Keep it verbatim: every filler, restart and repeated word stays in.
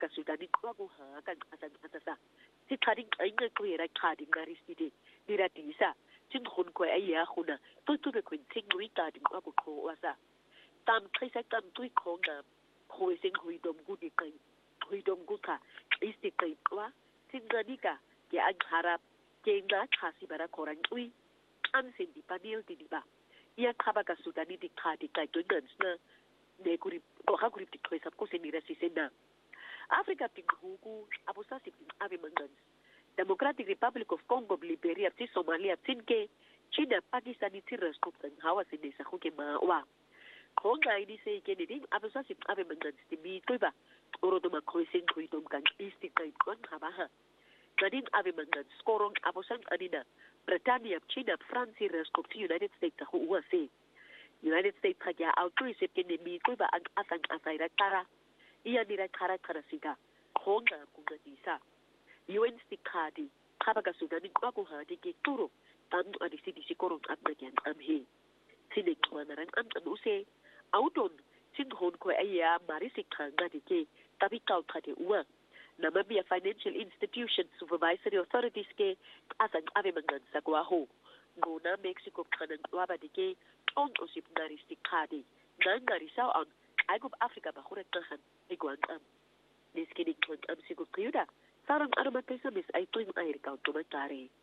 kasudani kwakuha kanqasa nqasa siqhadi inqeqwera qhadi ngarisidi diradisa sinkhonko ayahuna tutuke kwintingwi qadi kwakuqho wasa tam xisa tam tuikhonga khoeseng huidom gudiqi huidom gukha istiqwa sinqanika ke anqharap ke nga xasi bara khorantwi amsendi panel diba iya qhaba kasudani diqhadi qaqinqansna nekuri goha kuri diqwesa ko senira sisena Africa tinguku abusasi ave mangans Democratic Republic of Congo Liberia tsi Somalia tsinke China Pakistan tsiras kopsan hawa sinesa khoke mawa khonga ini se ke ni abusasi ave mangans timi toba orodoma khoisen khoidom kan isti kai kon habaha kadin ave mangans skorong abusan anina Britannia China France tsiras kopsi United States ho uase United States kaya outri se ke ni toba ang asang asaira tara iya nira kara kara sida khonga kungadisa U N stikhadi khabaka sudani kwakuhadi ke turo tandu adisidi sikorong apnakyan amhe sinekwana ran amtanu se auton sinhon ko aya marisikanga dike tabikau thade uwa Namibia Financial Institution Supervisory Authorities ke asang ave mangan sakwaho ngona Mexico kanan waba dike on osip nari stikhadi ngangari sao on Aigub Africa bahura tahan igwan am niskini kwan am sigo kiyuda sarang aramatesa mis ay tuwing ay rikaw tumatari